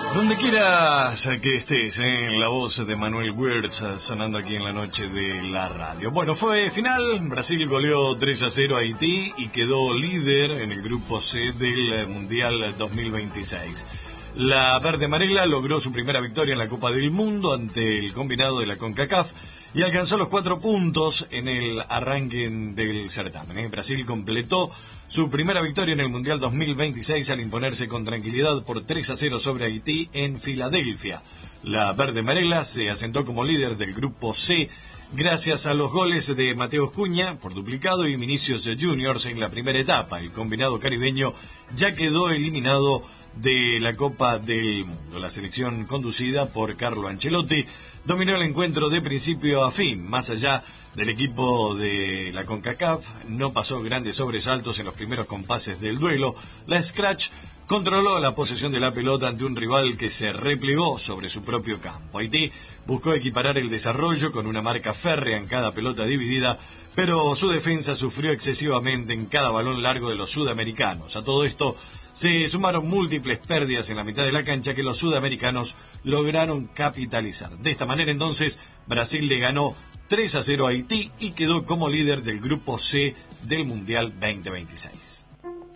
Donde quieras que estés, la voz de Manuel Wirtz sonando aquí en la noche de la radio. Bueno, fue final, Brasil goleó 3-0 a Haití y quedó líder en el grupo C del Mundial 2026. La verde amarela logró su primera victoria en la Copa del Mundo ante el combinado de la CONCACAF y alcanzó los 4 puntos en el arranque del certamen. Brasil completó su primera victoria en el Mundial 2026 al imponerse con tranquilidad por 3-0 sobre Haití en Filadelfia. La verde amarela se asentó como líder del grupo C gracias a los goles de Mateus Cunha por duplicado y Vinicius Juniors en la primera etapa. El combinado caribeño ya quedó eliminado de la Copa del Mundo. La selección conducida por Carlo Ancelotti dominó el encuentro de principio a fin. Más allá del equipo de la CONCACAF, no pasó grandes sobresaltos en los primeros compases del duelo. La Scratch controló la posesión de la pelota ante un rival que se replegó sobre su propio campo. Haití buscó equiparar el desarrollo con una marca férrea en cada pelota dividida, pero su defensa sufrió excesivamente en cada balón largo de los sudamericanos. A todo esto se sumaron múltiples pérdidas en la mitad de la cancha que los sudamericanos lograron capitalizar. De esta manera, entonces, Brasil le ganó 3-0 a Haití y quedó como líder del grupo C del Mundial 2026.